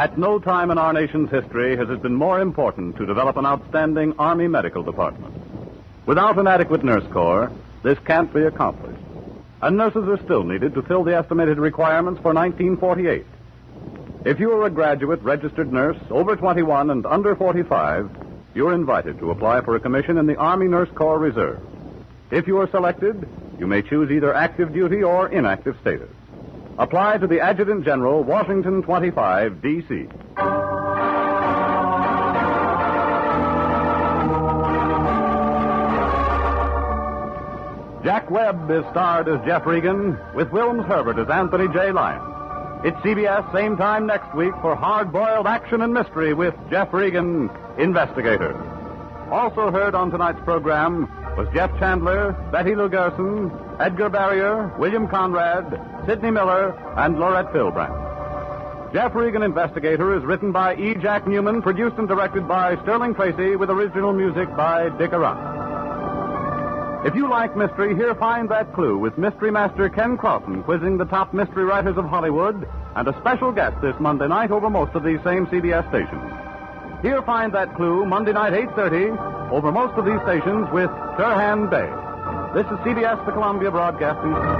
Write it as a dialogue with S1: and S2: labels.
S1: At no time in our nation's history has it been more important to develop an outstanding Army medical department. Without an adequate nurse corps, this can't be accomplished. And nurses are still needed to fill the estimated requirements for 1948. If you are a graduate registered nurse over 21 and under 45, you're invited to apply for a commission in the Army Nurse Corps Reserve. If you are selected, you may choose either active duty or inactive status. Apply to the Adjutant General, Washington 25, D.C. Jack Webb is starred as Jeff Regan, with Wilms Herbert as Anthony J. Lyon. It's CBS, same time next week, for hard-boiled action and mystery with Jeff Regan, Investigator. Also heard on tonight's program was Jeff Chandler, Betty Lou Gerson, Edgar Barrier, William Conrad, Sidney Miller, and Laurette Philbrand. Jeff Regan, Investigator is written by E. Jack Newman, produced and directed by Sterling Tracy, with original music by Dick Arant. If you like mystery, here Find That Clue with Mystery Master Ken Crossan quizzing the top mystery writers of Hollywood and a special guest this Monday night over most of these same CBS stations. Here Find That Clue, Monday night, 8:30, over most of these stations with Turhan Bey. This is CBS, the Columbia Broadcasting System.